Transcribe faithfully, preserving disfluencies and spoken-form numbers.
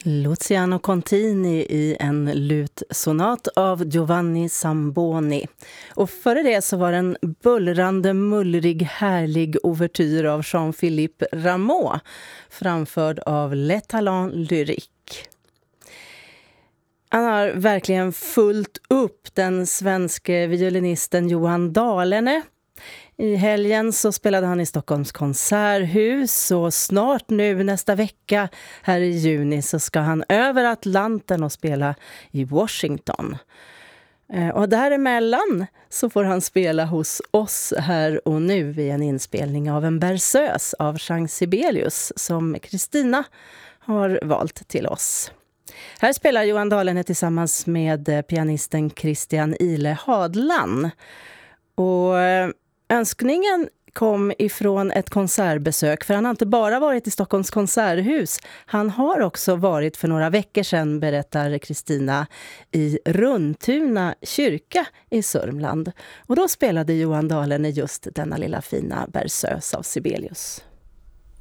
Luciano Contini i en lutsonat av Giovanni Zamboni. Och före det så var det en bullrande, mullrig, härlig ouvertyr av Jean-Philippe Rameau, framförd av Les Talents Lyriques. Han har verkligen fullt upp den svenska violinisten Johan Dahlene. I helgen så spelade han i Stockholms konserthus och snart nu nästa vecka här i juni så ska han över Atlanten och spela i Washington. Och däremellan så får han spela hos oss här och nu i en inspelning av en berceuse av Jean Sibelius som Kristina har valt till oss. Här spelar Johan Dahlene tillsammans med pianisten Christian Ile Hadlan. Och önskningen kom ifrån ett konsertbesök, för han har inte bara varit i Stockholms konserthus. Han har också varit för några veckor sedan, berättar Kristina, i Runtuna kyrka i Sörmland. Och då spelade Johan Dahlene just denna lilla fina berceuse av Sibelius.